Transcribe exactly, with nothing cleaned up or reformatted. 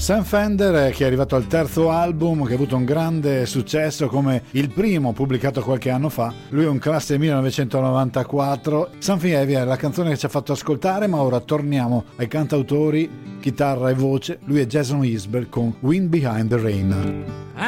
Sam Fender, che è arrivato al terzo album, che ha avuto un grande successo come il primo pubblicato qualche anno fa. Lui è un classe millenovecentonovantaquattro. Something Heavy è la canzone che ci ha fatto ascoltare, ma ora torniamo ai cantautori, chitarra e voce. Lui è Jason Isbell con Wind Behind the Rain.